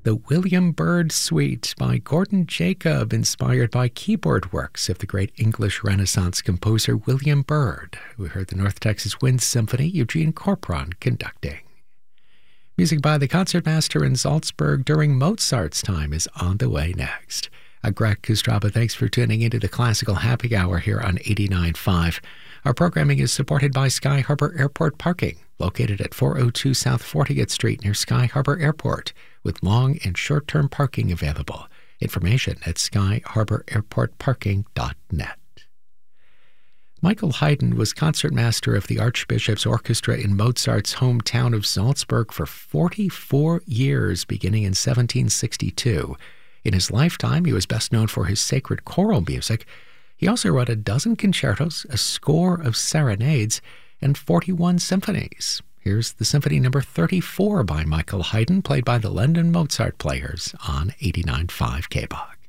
The William Byrd Suite by Gordon Jacob, inspired by keyboard works of the great English Renaissance composer William Byrd. We heard the North Texas Wind Symphony, Eugene Corpron conducting. Music by the concertmaster in Salzburg during Mozart's time is on the way next. Greg Kustraba, thanks for tuning into the Classical Happy Hour here on 89.5. Our programming is supported by Sky Harbor Airport Parking, located at 402 South 40th Street near Sky Harbor Airport, with long and short-term parking available. Information at skyharbor-airport-parking.net. Michael Haydn was concertmaster of the Archbishop's Orchestra in Mozart's hometown of Salzburg for 44 years, beginning in 1762. In his lifetime, he was best known for his sacred choral music. He also wrote a dozen concertos, a score of serenades, and 41 symphonies. Here's the Symphony No. 34 by Michael Haydn, played by the London Mozart Players on 89.5 KBOG.